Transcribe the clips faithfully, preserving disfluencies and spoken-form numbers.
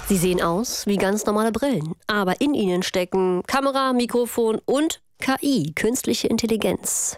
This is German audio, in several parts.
Sie sehen aus wie ganz normale Brillen, aber in ihnen stecken Kamera, Mikrofon und K I, künstliche Intelligenz.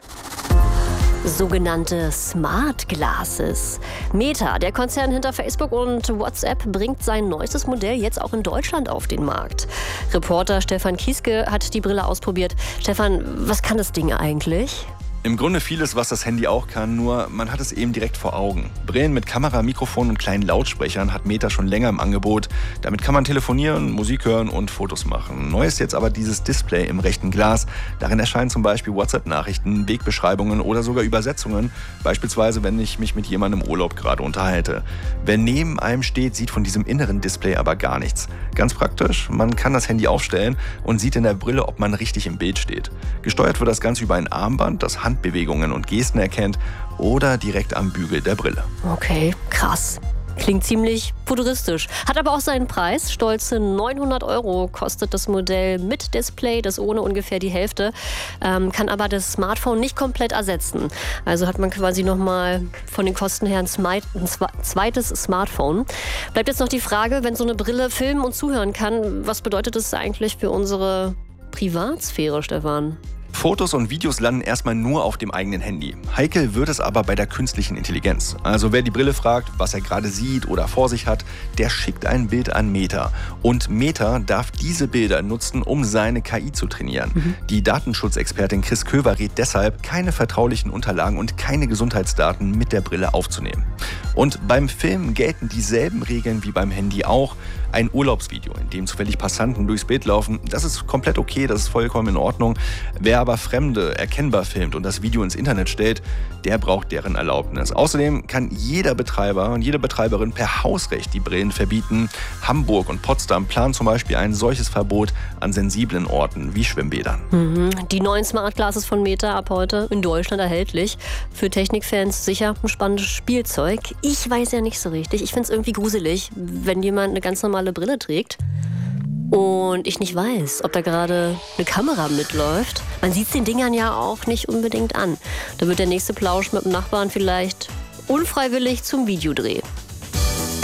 Sogenannte Smart Glasses. Meta, der Konzern hinter Facebook und WhatsApp, bringt sein neuestes Modell jetzt auch in Deutschland auf den Markt. Reporter Stefan Kieske hat die Brille ausprobiert. Stefan, was kann das Ding eigentlich? Im Grunde vieles, was das Handy auch kann, nur man hat es eben direkt vor Augen. Brillen mit Kamera, Mikrofon und kleinen Lautsprechern hat Meta schon länger im Angebot. Damit kann man telefonieren, Musik hören und Fotos machen. Neu ist jetzt aber dieses Display im rechten Glas. Darin erscheinen zum Beispiel WhatsApp-Nachrichten, Wegbeschreibungen oder sogar Übersetzungen. Beispielsweise, wenn ich mich mit jemandem im Urlaub gerade unterhalte. Wer neben einem steht, sieht von diesem inneren Display aber gar nichts. Ganz praktisch, man kann das Handy aufstellen und sieht in der Brille, ob man richtig im Bild steht. Gesteuert wird das Ganze über ein Armband, das Handbewegungen und Gesten erkennt oder direkt am Bügel der Brille. Okay, krass. Klingt ziemlich futuristisch. Hat aber auch seinen Preis. Stolze neunhundert Euro kostet das Modell mit Display, das ohne ungefähr die Hälfte. Ähm, kann aber das Smartphone nicht komplett ersetzen. Also hat man quasi nochmal von den Kosten her ein, Smart, ein zweites Smartphone. Bleibt jetzt noch die Frage, wenn so eine Brille filmen und zuhören kann, was bedeutet das eigentlich für unsere Privatsphäre, Stefan? Fotos und Videos landen erstmal nur auf dem eigenen Handy. Heikel wird es aber bei der künstlichen Intelligenz. Also wer die Brille fragt, was er gerade sieht oder vor sich hat, der schickt ein Bild an Meta. Und Meta darf diese Bilder nutzen, um seine K I zu trainieren. Mhm. Die Datenschutzexpertin Chris Köver rät deshalb, keine vertraulichen Unterlagen und keine Gesundheitsdaten mit der Brille aufzunehmen. Und beim Filmen gelten dieselben Regeln wie beim Handy auch. Ein Urlaubsvideo, in dem zufällig Passanten durchs Bild laufen, das ist komplett okay, das ist vollkommen in Ordnung. Wer aber Fremde erkennbar filmt und das Video ins Internet stellt, der braucht deren Erlaubnis. Außerdem kann jeder Betreiber und jede Betreiberin per Hausrecht die Brillen verbieten. Hamburg und Potsdam planen zum Beispiel ein solches Verbot an sensiblen Orten wie Schwimmbädern. Mhm. Die neuen Smart Glasses von Meta ab heute in Deutschland erhältlich. Für Technikfans sicher ein spannendes Spielzeug. Ich weiß ja nicht so richtig. Ich finde es irgendwie gruselig, wenn jemand eine ganz normale Brille trägt und ich nicht weiß, ob da gerade eine Kamera mitläuft. Man sieht es den Dingern ja auch nicht unbedingt an. Da wird der nächste Plausch mit dem Nachbarn vielleicht unfreiwillig zum Videodreh.